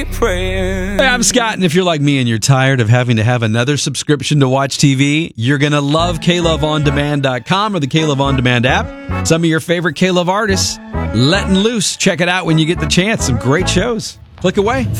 Hey, I'm Scott, and if you're like me and you're tired of having to have another subscription to watch TV, you're going to love KLoveOnDemand.com or the KLove On Demand app. Some of your favorite KLove artists letting loose. Check it out when you get the chance. Some great shows. Click away.